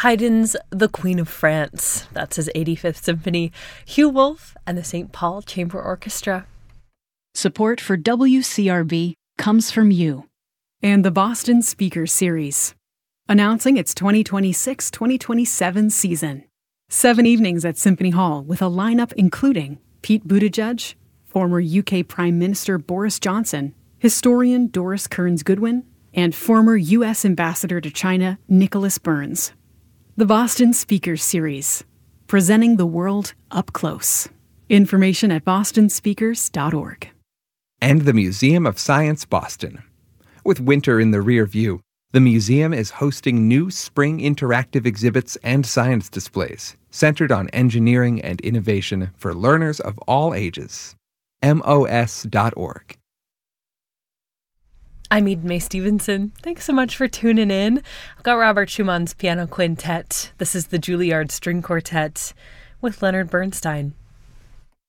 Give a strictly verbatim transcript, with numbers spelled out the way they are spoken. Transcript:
Haydn's The Queen of France. That's his eighty-fifth Symphony. Hugh Wolf and the Saint Paul Chamber Orchestra. Support for W C R B comes from you. And the Boston Speakers Series, announcing its twenty twenty-six twenty twenty-seven season. Seven evenings at Symphony Hall with a lineup including Pete Buttigieg, former U K Prime Minister Boris Johnson, historian Doris Kearns Goodwin, and former U S Ambassador to China Nicholas Burns. The Boston Speakers Series, presenting the world up close. Information at boston speakers dot org. And the Museum of Science Boston. With winter in the rear view, the museum is hosting new spring interactive exhibits and science displays centered on engineering and innovation for learners of all ages. M O S dot org. I'm Eden May Stevenson. Thanks so much for tuning in. I've got Robert Schumann's Piano Quintet. This is the Juilliard String Quartet with Leonard Bernstein.